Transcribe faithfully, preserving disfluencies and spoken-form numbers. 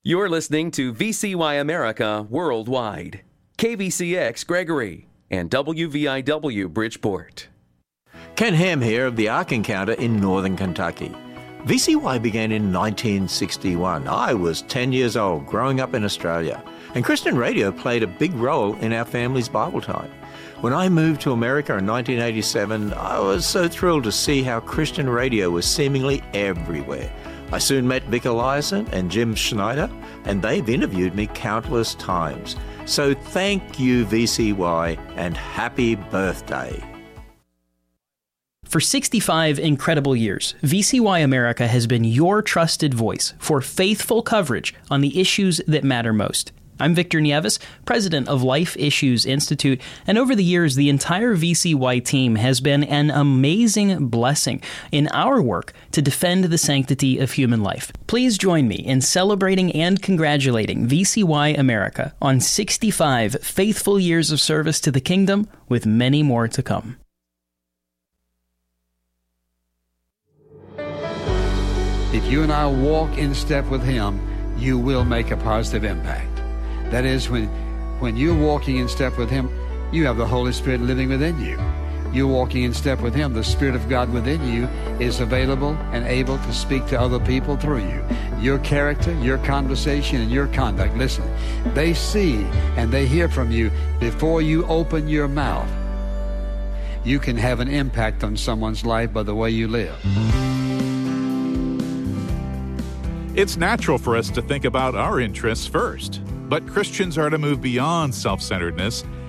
You're listening to V C Y America Worldwide, K V C X Gregory, and W V I W Bridgeport. Ken Ham here of the Ark Encounter in northern Kentucky. V C Y began in nineteen sixty-one. I was ten years old, growing up in Australia, and Christian radio played a big role in our family's Bible time. When I moved to America in nineteen eighty-seven, I was so thrilled to see how Christian radio was seemingly everywhere. I soon met Vic Eliason and Jim Schneider, and they've interviewed me countless times. So thank you, V C Y, and happy birthday. For sixty-five incredible years, V C Y America has been your trusted voice for faithful coverage on the issues that matter most. I'm Victor Nieves, president of Life Issues Institute, and over the years, the entire V C Y team has been an amazing blessing in our work to defend the sanctity of human life. Please join me in celebrating and congratulating V C Y America on sixty-five faithful years of service to the kingdom, with many more to come. If you and I walk in step with Him, you will make a positive impact. That is, when, when you're walking in step with Him, you have the Holy Spirit living within you. You're walking in step with Him. The Spirit of God within you is available and able to speak to other people through you. Your character, your conversation, and your conduct, listen, they see and they hear from you before you open your mouth. You can have an impact on someone's life by the way you live. It's natural for us to think about our interests first, but Christians are to move beyond self-centeredness